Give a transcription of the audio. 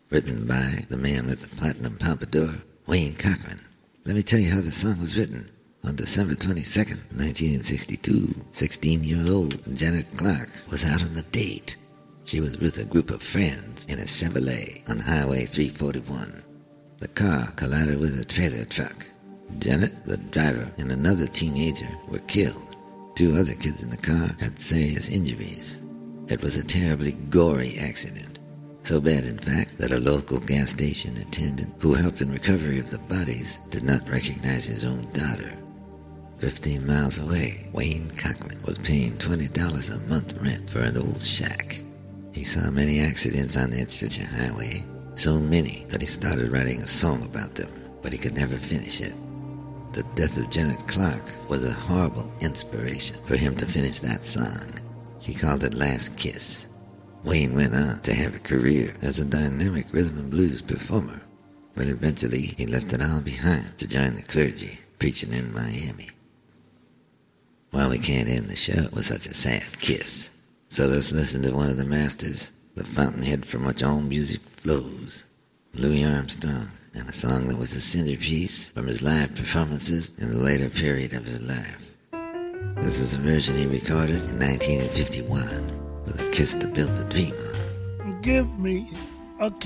written by the man with the platinum pompadour, Wayne Cochran. Let me tell you how the song was written. On December 22nd, 1962, 16-year-old Janet Clark was out on a date. She was with a group of friends in a Chevrolet on Highway 341. The car collided with a trailer truck. Janet, the driver, and another teenager were killed. 2 other kids in the car had serious injuries. It was a terribly gory accident. So bad, in fact, that a local gas station attendant who helped in recovery of the bodies did not recognize his own daughter. 15 miles away, Wayne Cochran was paying $20 a month rent for an old shack. He saw many accidents on that stretch of highway, so many that he started writing a song about them, but he could never finish it. The death of Janet Clark was a horrible inspiration for him to finish that song. He called it Last Kiss. Wayne went on to have a career as a dynamic rhythm and blues performer, but eventually he left it all behind to join the clergy, preaching in Miami. Well, we can't end the show with such a sad kiss, so let's listen to one of the masters, the fountainhead from which all music flows, Louis Armstrong, and a song that was a centerpiece from his live performances in the later period of his life. This is a version he recorded in 1951 with a kiss to build the dream on. Give me a kiss.